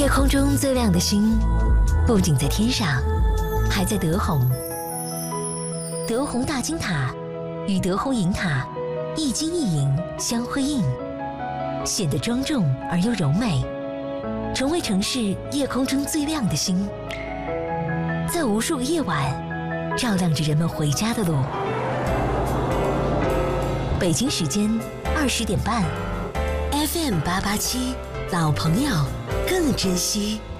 夜空中最亮的星，不仅在天上，还在德宏。德宏大金塔与德宏银塔一金一银相辉映，显得庄重而又柔美，成为城市夜空中最亮的星，在无数个夜晚照亮着人们回家的路。北京时间20点半 ，FM 887，老朋友更珍惜。